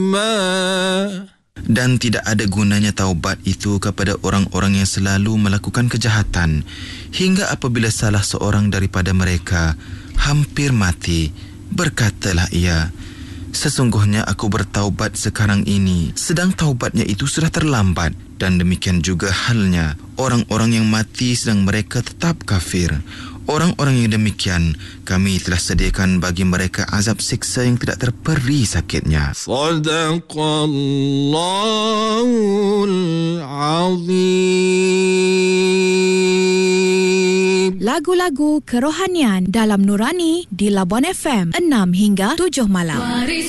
Dan tidak ada gunanya taubat itu kepada orang-orang yang selalu melakukan kejahatan, hingga apabila salah seorang daripada mereka hampir mati, berkatalah ia, sesungguhnya aku bertaubat sekarang ini, sedang taubatnya itu sudah terlambat. Dan demikian juga halnya orang-orang yang mati sedang mereka tetap kafir. Orang-orang yang demikian, kami telah sediakan bagi mereka azab siksa yang tidak terperi sakitnya. Sadaqallahul azim. Lagu-lagu kerohanian dalam Nurani di Labuan FM 6 hingga 7 malam.